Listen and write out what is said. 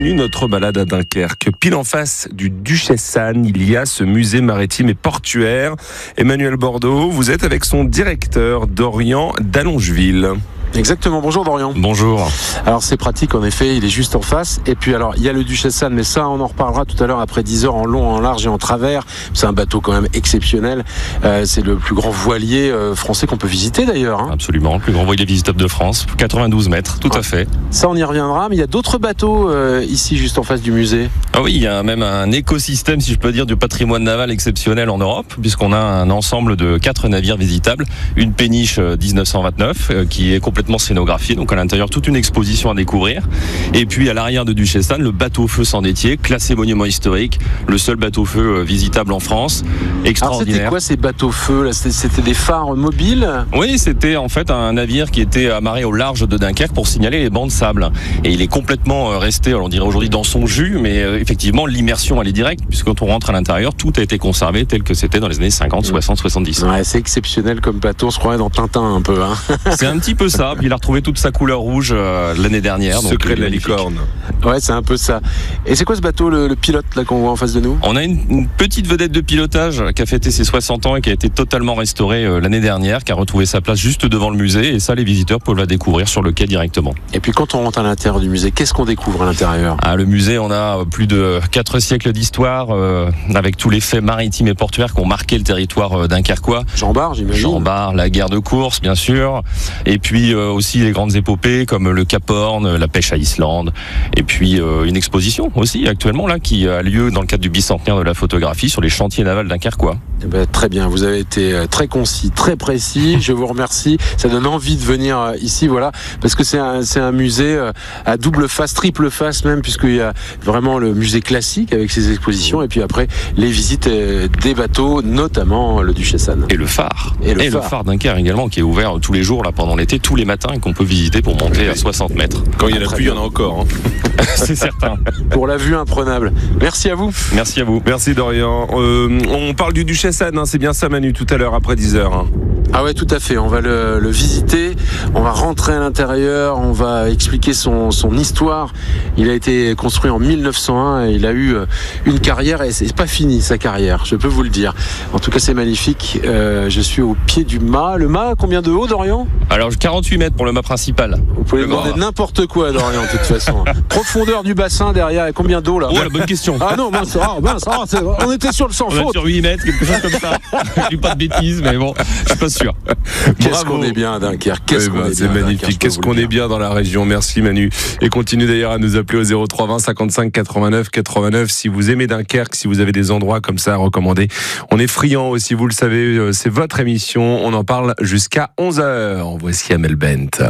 Notre balade à Dunkerque. Pile en face du Duchesse-Anne, il y a ce musée maritime et portuaire. Emmanuel Bordeaux, vous êtes avec son directeur Dorian d'Allongeville. Exactement, bonjour Dorian. Bonjour. Alors c'est pratique en effet, il est juste en face. Et puis alors il y a le Duchesse-Anne, mais ça on en reparlera tout à l'heure après 10 heures en long, en large et en travers. C'est un bateau quand même exceptionnel. C'est le plus grand voilier français qu'on peut visiter d'ailleurs. Absolument, le plus grand voilier visitable de France, 92 mètres, tout à fait. Ça on y reviendra, mais il y a d'autres bateaux ici juste en face du musée. Ah oui, il y a même un écosystème, si je peux dire, du patrimoine naval exceptionnel en Europe, puisqu'on a un ensemble de 4 navires visitables, une péniche 1929 qui est complètement scénographiée, donc à l'intérieur toute une exposition à découvrir. Et puis à l'arrière de Duchesse-Anne, le bateau-feu sans détier, classé monument historique, le seul bateau-feu visitable en France, extraordinaire. Alors c'était quoi ces bateaux-feu là? C'était des phares mobiles? Oui, c'était en fait un navire qui était amarré au large de Dunkerque pour signaler les bancs de sable. Et il est complètement resté, on dirait aujourd'hui, dans son jus, mais effectivement l'immersion elle est directe, puisque quand on rentre à l'intérieur, tout a été conservé tel que c'était dans les années 50, 60, 70. Ouais, c'est exceptionnel comme bateau, on se croirait dans Tintin un peu. Hein. C'est un petit peu ça. Puis il a retrouvé toute sa couleur rouge l'année dernière. Secret de la licorne. Ouais, c'est un peu ça. Et c'est quoi ce bateau, le pilote là qu'on voit en face de nous? On a une petite vedette de pilotage qui a fêté ses 60 ans et qui a été totalement restaurée l'année dernière, qui a retrouvé sa place juste devant le musée. Et ça, les visiteurs peuvent la découvrir sur le quai directement. Et puis quand on rentre à l'intérieur du musée, qu'est-ce qu'on découvre à l'intérieur? Le musée, on a plus de 4 siècles d'histoire avec tous les faits maritimes et portuaires qui ont marqué le territoire dunkerquois. Jean Bart, j'imagine. Jean Bart, la guerre de course, bien sûr. Et puis aussi les grandes épopées comme le Cap Horn, la pêche à Islande. Et puis une exposition aussi actuellement là qui a lieu dans le cadre du bicentenaire de la photographie sur les chantiers navals dunkerquois. Eh ben, très bien, vous avez été très concis, très précis. Je vous remercie. Ça donne envie de venir ici, voilà, parce que c'est un musée à double face, triple face même, puisqu'il y a vraiment le musée classique avec ses expositions, et puis après les visites des bateaux, notamment le Duchesse-Anne. Et le phare. Le phare Dunkerque également, qui est ouvert tous les jours là pendant l'été, tous les matins, et qu'on peut visiter pour monter à 60 mètres. Quand il y en a plus, il y en a encore. Hein. C'est certain. Pour la vue imprenable. Merci à vous. Merci à vous. Merci Dorian. On parle du Duchesse-Anne, hein, c'est bien ça Manu, tout à l'heure après 10 heures. Hein. Ah ouais, tout à fait. On va le visiter. On va rentrer à l'intérieur. On va expliquer son histoire. Il a été construit en 1901 et il a eu une carrière et c'est pas fini sa carrière. Je peux vous le dire. En tout cas, c'est magnifique. Je suis au pied du mât. Le mât, combien de haut, Dorian? Alors 48 mètres pour le mât principal. Vous pouvez demander n'importe quoi, Dorian, de toute façon. Profondeur du bassin derrière et combien d'eau là? Oh, la bonne question. Ah non, mince, on était sur le sans faute. Sur 8 mètres, quelque chose comme ça. Je dis pas de bêtises, mais bon, je suis pas sûr. Qu'est-ce qu'on est bien à Dunkerque. C'est magnifique. Qu'est-ce qu'on est bien dans la région. Merci Manu. Et continuez d'ailleurs à nous appeler au 03 20 55 89 89 si vous aimez Dunkerque, si vous avez des endroits comme ça à recommander. On est friands aussi, vous le savez, c'est votre émission. On en parle jusqu'à 11h. Voici Amel Bent.